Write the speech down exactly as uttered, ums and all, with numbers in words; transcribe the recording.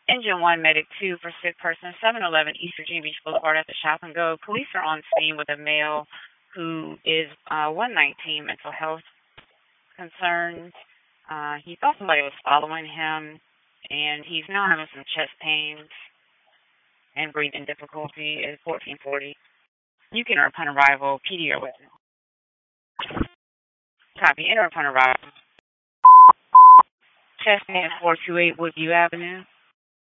Engine one, Medic two for sick person, seven eleven East Virginia Beach Boulevard at the Shop and Go. Police are on scene with a male who is uh, one nineteen, mental health concerns. Uh, he thought somebody was following him, and he's now having some chest pains and breathing difficulty at fourteen forty. You can enter upon arrival. P D are with him. Copy. Enter upon arrival. Chest pain four two eight Woodview Avenue.